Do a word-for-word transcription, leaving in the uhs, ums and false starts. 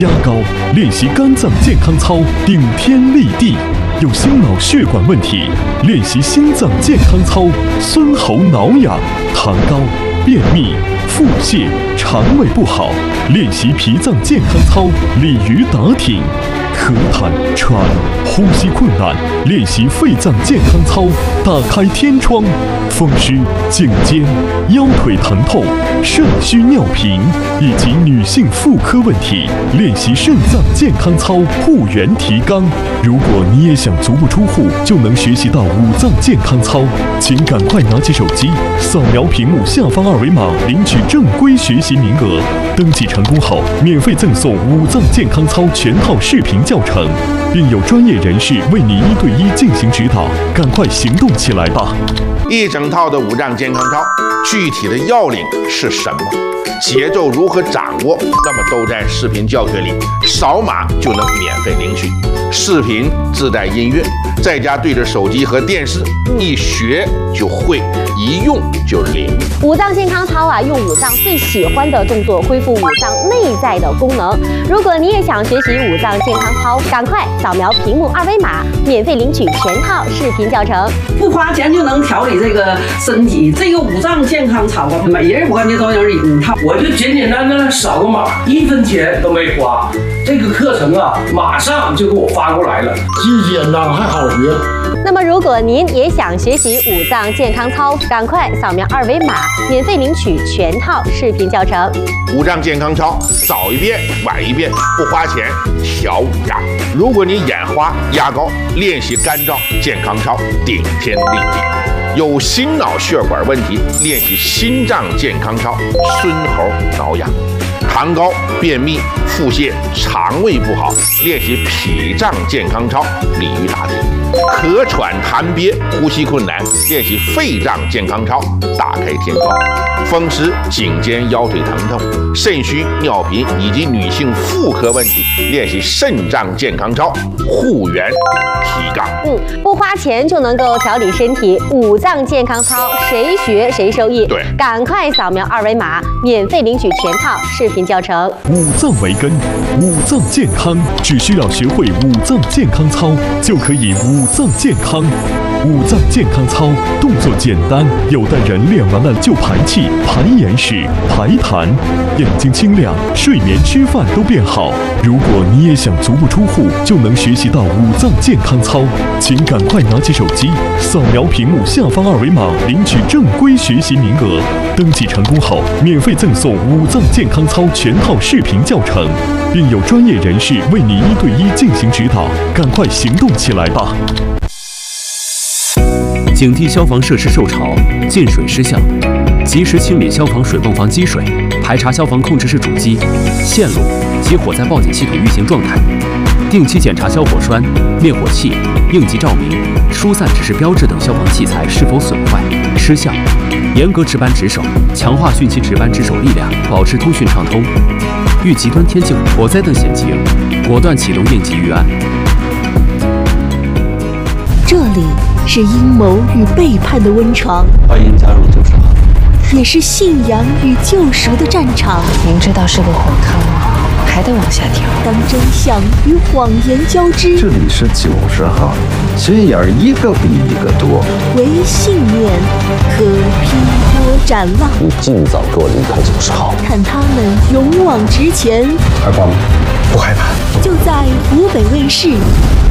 压高，练习肝脏健康操，顶天立地；有心脑血管问题，练习心脏健康操，孙喉挠痒；痰高、便秘、腹泻、肠胃不好，练习脾脏健康操，鲤鱼打挺；咳痰、喘、呼吸困难，练习肺脏健康操，打开天窗；风湿、颈肩、腰腿疼痛、肾虚尿频以及女性妇科问题，练习肾脏健康操，护元提肛。如果你也想足不出户就能学习到五脏健康操，请赶快拿起手机，扫描屏幕下方二维码，领取正规学习名额。登记成功后，免费赠送五脏健康操全套视频教程，并有专业人士为你一对一进行指导。赶快行动起来吧！ 一整套的五脏健康操，具体的要领是什么？节奏如何掌握？那么都在视频教学里，扫码就能免费领取。视频自带音乐，在家对着手机和电视，一学就会，一用就灵。 五脏健康操啊，用五脏最喜欢的动作恢复五脏内在的功能。如果你也想学习五脏健康操，赶快扫描屏幕二维码，免费领取全套视频教程， 不花钱就能调理这个身体。这个五脏健康操啊，每人我感觉都有一套。 我就简简单单扫个码，一分钱都没花。这个课程啊，马上就给我发过来了， 既简单还好学。 那么，如果您也想学习五脏健康操，赶快扫描二维码，免费领取全套视频教程。 五脏健康操，早一遍晚一遍，不花钱调五脏。如果你眼花压高，练习肝脏健康操，顶天立地。有心脑血管问题，练习心脏健康操，孙喉挠痒；痰高、便秘、腹泻、肠胃不好，练习脾脏健康操，鲤鱼打挺；咳喘痰憋、呼吸困难，练习肺脏健康操，打开天窗；风湿、颈肩、腰腿疼痛、肾虚、尿频以及女性妇科问题，练习肾脏健康操，护元提肛。 嗯，不花钱就能够调理身体，五脏健康操谁学谁受益。 对， 赶快扫描二维码，免费领取全套视频教程。 五脏为根，五脏健康，只需要学会五脏健康操，就可以五脏健康。五脏健康操动作简单，有的人练完了就排气、排眼屎、排痰，眼睛清亮，睡眠、吃饭都变好。如果你也想足不出户就能学习到五脏健康操，请赶快拿起手机，扫描屏幕下方二维码，领取正规学习名额。登记成功后，免费赠送五脏健康操全套视频教程，并有专业人士为你一对一进行指导。赶快行动起来吧！ 警惕消防设施受潮、进水失效，及时清理消防水泵房积水，排查消防控制室主机、线路及火灾报警系统运行状态，定期检查消火栓、灭火器、应急照明、疏散指示标志等消防器材是否损坏、失效，严格值班值守，强化汛期值班值守力量，保持通讯畅通。遇极端天气、火灾等险情，果断启动应急预案。 这里是阴谋与背叛的温床， 欢迎加入九十号， 也是信仰与救赎的战场。 明知道是个火坑，还得往下跳。 当真相与谎言交织， 这里是九十号，心眼儿一个比一个多。 唯信念可劈波斩浪。 你尽早给我离开九十号， 看他们勇往直前。 害怕吗？不害怕。 就在湖北卫视